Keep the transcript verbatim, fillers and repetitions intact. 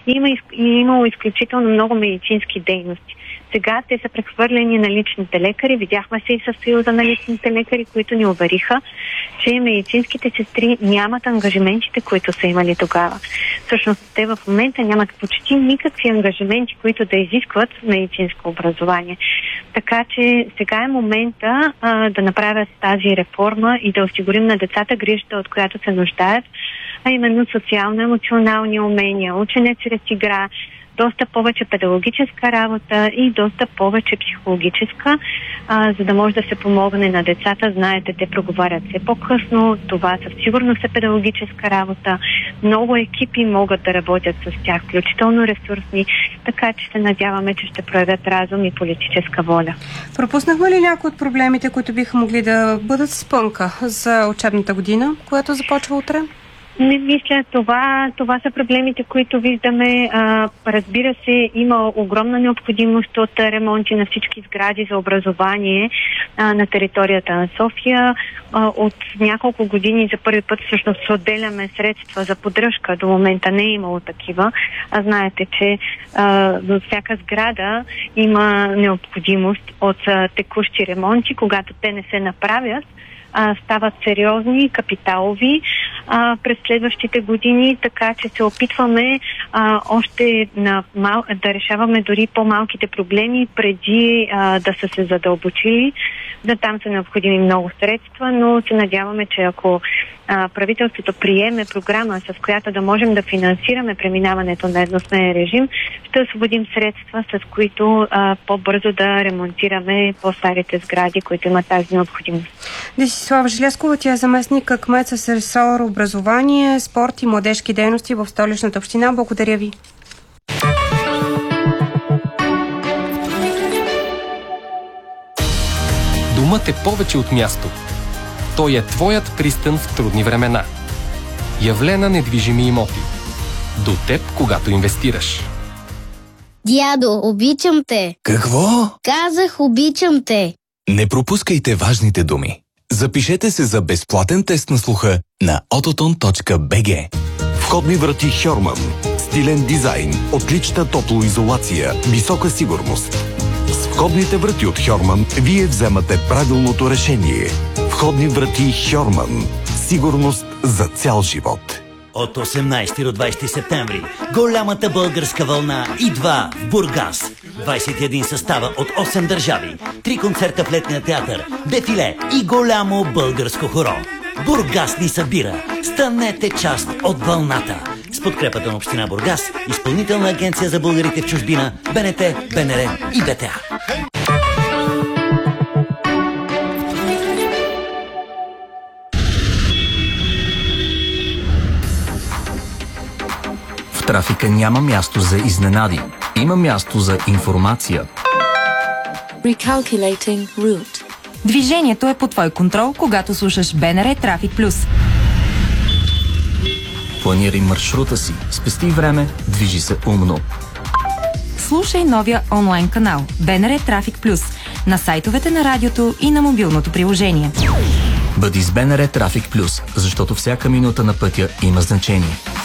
Има, и имало изключително много медицински дейности. Сега те са прехвърлени на личните лекари. Видяхме се и със Съюза на личните лекари, които ни увериха, че медицинските сестри нямат ангажиментите, които са имали тогава. Всъщност те в момента нямат почти никакви ангажименти, които да изискват медицинско образование. Така че сега е момента а, да направят тази реформа и да осигурим на децата грижата, от която се нуждаят, а именно социално-емоционални умения, учене чрез игра, доста повече педагогическа работа и доста повече психологическа, а, за да може да се помогне на децата. Знаете, те проговарят все по-късно, това със сигурност е педагогическа работа. Много екипи могат да работят с тях, включително ресурсни, така че се надяваме, че ще проявят разум и политическа воля. Пропуснахме ли някои от проблемите, които биха могли да бъдат спънка за учебната година, която започва утре? Не мисля, това, това са проблемите, които виждаме. А, разбира се, има огромна необходимост от ремонти на всички сгради за образование а, на територията на София. А, от няколко години за първи път всъщност отделяме средства за поддръжка. До момента не е имало такива. А знаете, че за всяка сграда има необходимост от а, текущи ремонти. Когато те не се направят, а, стават сериозни, капиталови а, през следващите години, така че се опитваме а, още на мал... да решаваме дори по-малките проблеми преди а, да са се задълбочили. Да, там са необходими много средства, но се надяваме, че ако а, правителството приеме програма, с която да можем да финансираме преминаването на едносменен режим, ще освободим средства, с които а, по-бързо да ремонтираме по-старите сгради, които имат тази необходимост. Десислава Желязкова, тя е заместник кмет с ресор образование, спорт и младежки дейности в Столичната община. Благодаря ви. Домът е повече от място. Той е твоят пристан в трудни времена. Явлена недвижими имоти. До теб, когато инвестираш. Дядо, обичам те. Какво? Казах, обичам те. Не пропускайте важните думи. Запишете се за безплатен тест на слуха на autoton точка би джи. Входни врати Хьорман. Стилен дизайн, отлична топлоизолация, висока сигурност. С входните врати от Хьорман вие вземате правилното решение. Входни врати Хьорман. Сигурност за цял живот. От осемнайсети до двайсети септември голямата българска вълна идва в Бургас. двайсет и един състава от осем държави, три концерта в летния театър, дефиле и голямо българско хоро. Бургас ни събира. Станете част от вълната. С подкрепата на община Бургас, Изпълнителна агенция за българите в чужбина, БНТ, БНР и БТА. В трафика няма място за изненади. Има място за информация. Recalculating route. Движението е под твой контрол, когато слушаш БНР Трафик Плюс. Планирай маршрута си, спести време, движи се умно. Слушай новия онлайн канал БНР Трафик Плюс на сайтовете на радиото и на мобилното приложение. Бъди с БНР Трафик Плюс, защото всяка минута на пътя има значение.